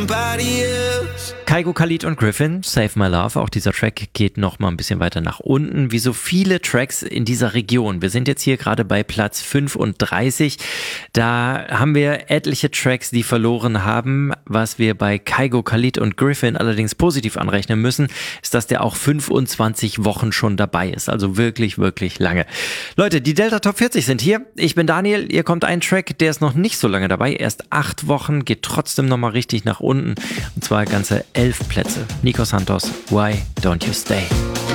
Kygo, Khalid und Griffin, Save My Love. Auch dieser Track geht noch mal ein bisschen weiter nach unten, wie so viele Tracks in dieser Region. Wir sind jetzt hier gerade bei Platz 35. Da haben wir etliche Tracks, die verloren haben. Was wir bei Kygo, Khalid und Griffin allerdings positiv anrechnen müssen, ist, dass der auch 25 Wochen schon dabei ist. Also wirklich, wirklich lange. Leute, die Delta Top 40 sind hier. Ich bin Daniel. Ihr kommt ein Track, der ist noch nicht so lange dabei. Erst 8 Wochen, geht trotzdem noch mal richtig nach unten. Und zwar ganze 11 Plätze. Nico Santos, Why Don't You Stay?